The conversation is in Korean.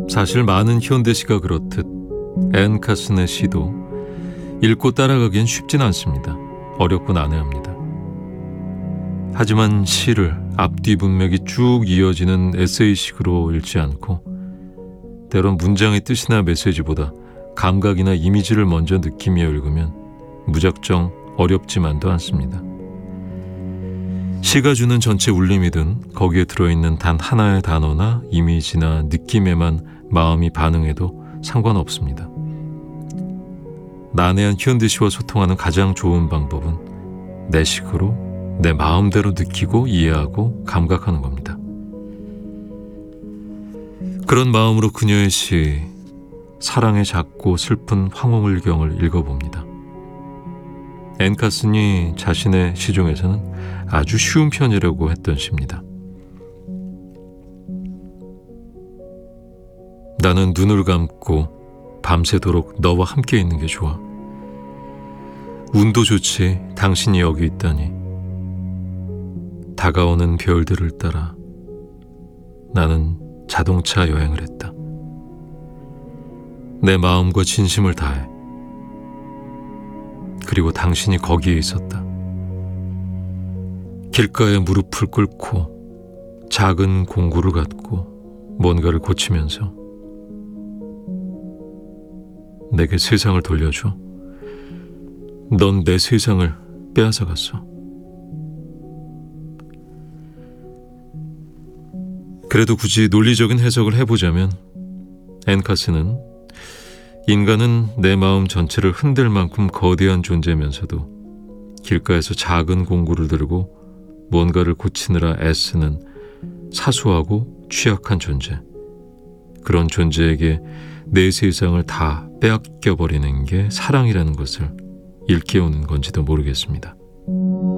사실 많은 현대시가 그렇듯 앤 카슨의 시도 읽고 따라가기엔 쉽진 않습니다. 어렵고 난해합니다. 하지만 시를 앞뒤 문맥이 쭉 이어지는 에세이식으로 읽지 않고 때론 문장의 뜻이나 메시지보다 감각이나 이미지를 먼저 느끼며 읽으면 무작정 어렵지만도 않습니다. 시가 주는 전체 울림이든 거기에 들어있는 단 하나의 단어나 이미지나 느낌에만 마음이 반응해도 상관없습니다. 난해한 현대시와 소통하는 가장 좋은 방법은 내 식으로 내 마음대로 느끼고 이해하고 감각하는 겁니다. 그런 마음으로 그녀의 시 사랑의 작고 슬픈 황홀경을 읽어봅니다. 앤 카슨이 자신의 시 중에서는 아주 쉬운 편이라고 했던 시입니다. 나는 눈을 감고 밤새도록 너와 함께 있는 게 좋아. 운도 좋지 당신이 여기 있다니. 다가오는 별들을 따라 나는 자동차 여행을 했다. 내 마음과 진심을 다해. 그리고 당신이 거기에 있었다. 길가에 무릎을 꿇고 작은 공구를 갖고 뭔가를 고치면서 내게 세상을 돌려줘. 넌 내 세상을 빼앗아갔어. 그래도 굳이 논리적인 해석을 해보자면 앤 카슨은 인간은 내 마음 전체를 흔들 만큼 거대한 존재면서도 길가에서 작은 공구를 들고 뭔가를 고치느라 애쓰는 사소하고 취약한 존재. 그런 존재에게 내 세상을 다 빼앗겨버리는 게 사랑이라는 것을 일깨우는 건지도 모르겠습니다.